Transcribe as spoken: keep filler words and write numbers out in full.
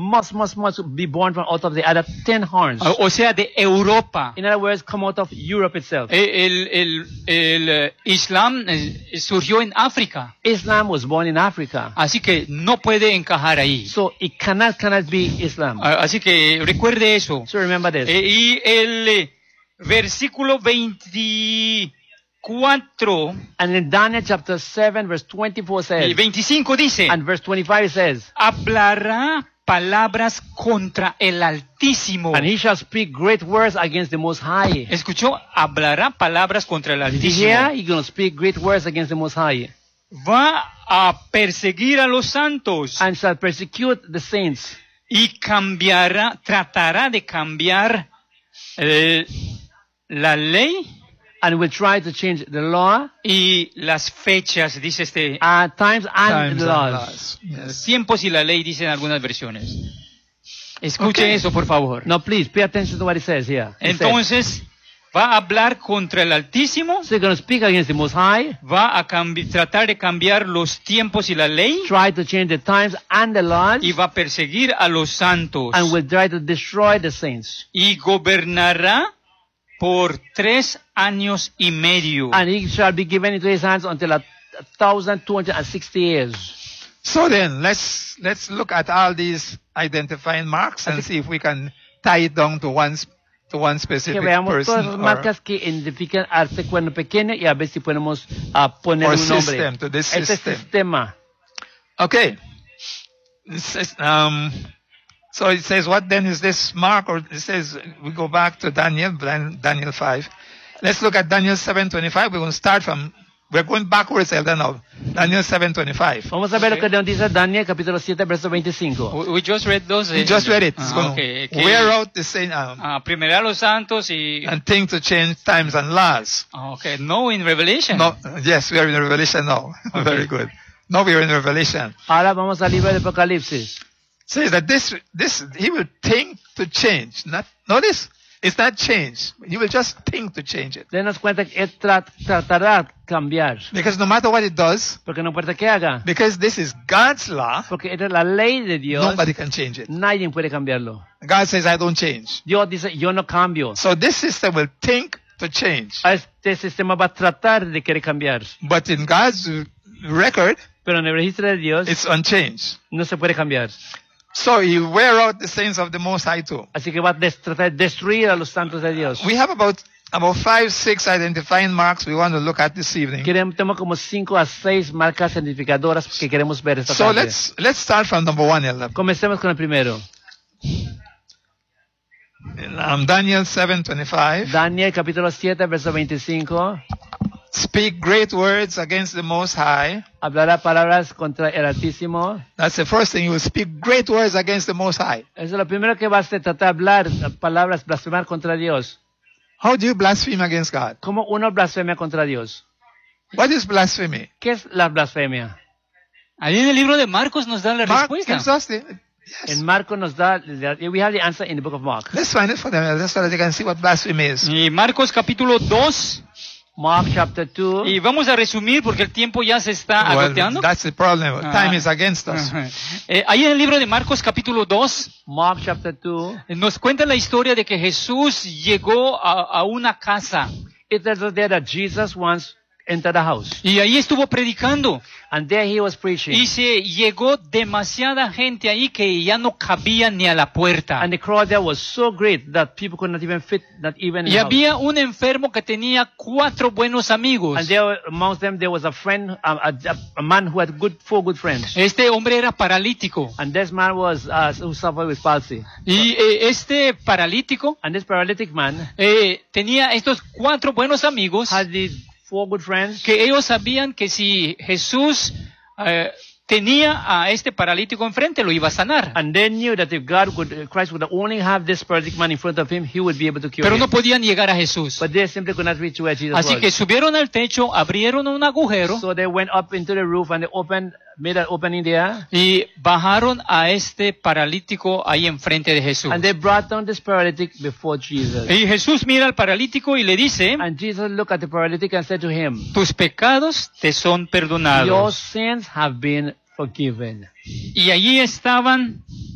must, must, must be born from out of the other ten horns. O, o sea, de Europa. In other words, come out of Europe itself. El, el, el, el Islam eh, surgió en África. Islam was born in Africa. Así que no puede encajar ahí. So it cannot, cannot be Islam. Así que recuerde eso. So remember this. Eh, y el eh, versículo veinticuatro. And in Daniel chapter seven, verse twenty-four says. Y veinticinco dice. And verse twenty-five says. Hablará palabras contra el Altísimo. And he shall speak great words against the Most High. ¿Escuchó? Hablará palabras contra el Altísimo. Yeah, he's going to speak great words against the Most High. Va a perseguir a los santos. And shall persecute the saints. Y cambiará, tratará de cambiar eh, la ley. And will try to change the law. Y las fechas, dice este. Uh, times and times laws. And laws. Yes. Tiempos y la ley, dicen algunas versiones. Escuche Okay. eso, por favor. No, please, pay attention to what it says here. It Entonces, va a hablar contra el Altísimo. says, so you're going to speak against the Most High. Va a tratar de cambiar los tiempos y la ley. Try to change the times and the laws. Y va a perseguir a los santos. And will try to destroy the saints. Y gobernará por tres años y medio. And he shall be given into his hands until a thousand two hundred and sixty years. So then, let's let's look at all these identifying marks and see if we can tie it down to one to one specific Que veamos person todas las or, marcas que identifican al cuerno pequeño y a ver si podemos uh, poner or un nombre. system to this Este system. sistema. Okay. This is, um, so it says, what then is this mark? Or it says, we go back to Daniel, Daniel five. Let's look at Daniel seven twenty-five. We're going to start from, we're going backwards, Elder, now. Daniel seven twenty-five. Vamos a ver Okay. lo que nos dice Daniel capítulo siete, verso veinticinco. We, we just read those. We just read it. It's Ah, going okay. to Que, wear out the same, um, ah, primero a los santos y. and think to change times and laws. Ah, okay. No, in Revelation. No, yes, we are in Revelation now. Very good. Now we are in Revelation. Ahora vamos al libro de Apocalipsis. Says that this, this, he will think to change. Not, notice, it's not change. He will just think to change it. Denos cuenta que él tra tratará de cambiar. Because no matter what it does, Porque no importa qué haga. because this is God's law, Porque esta es la ley de Dios. nobody can change it. Nadie puede cambiarlo. God says, I don't change. Dios dice, yo no cambio. So this system will think to change. Este sistema va a tratar de querer cambiar. But in God's record, Pero en el registro de Dios it's unchanged. no se puede cambiar. So he wear out the saints of the Most High too. Así que va a des- tratar de destruir a los santos de Dios. We have about, about five, six identifying marks we want to look at this evening. Queremos, tenemos como cinco a seis marcas identificadoras que queremos ver esta So tarde. let's, let's start from number one, Elder. Comencemos con el primero. Um, Daniel seven twenty-five. Daniel capítulo siete, verso veinticinco. Speak great words against the Most High. Hablará palabras contra el Altísimo. That's the first thing. You will speak great words against the Most High. Eso es lo primero que va a hacer, tratar de hablar palabras, blasfemar contra Dios. How do you blaspheme against God? ¿Cómo uno blasfemia contra Dios? What is blasphemy? ¿Qué es la blasfemia? Ahí en el libro de Marcos nos da la Mark respuesta. gives us the, yes. En Marco nos da, we have the answer in the book of Mark. Let's find it for them, just so that they can see what blasphemy is. Y Marcos capítulo dos. Mark chapter two. Y vamos a resumir porque el tiempo ya se está Well, agoteando. that's the problem. Ah. Time is against us. Ajá. Eh, ahí en el libro de Marcos capítulo dos Mark chapter two. eh, nos cuenta la historia de que Jesús llegó a, a una casa It tells us there that Jesus once entered a house. y ahí estuvo predicando. And there he was preaching. Y se llegó demasiada gente ahí que ya no cabía ni a la puerta. And the crowd there was so great that people could not even fit, not even in Y the house. había un enfermo que tenía cuatro buenos amigos. And there, amongst them, there was a friend, a, a, a man who had good, four good friends. Este hombre era paralítico. And this man was, uh, who suffered with palsy. Y eh, este paralítico And this paralytic man eh, tenía estos cuatro buenos amigos had these four good friends. que ellos sabían que si Jesús eh, tenía a este paralítico enfrente, lo iba a sanar. And they knew that if God would, uh, Christ would only have this paralytic man in front of him, he would be able to cure Pero him. no podían llegar a Jesús. But they simply could not reach where Jesus Así was. que subieron al techo, abrieron un agujero So they went up into the roof and they opened, made an opening there. y bajaron a este paralítico ahí enfrente de Jesús. And they brought down this paralytic before Jesus. Y Jesús mira al paralítico y le dice, And Jesus looked at the paralytic and said to him, tus pecados te son your perdonados. sins have been forgiven. Y allí estaban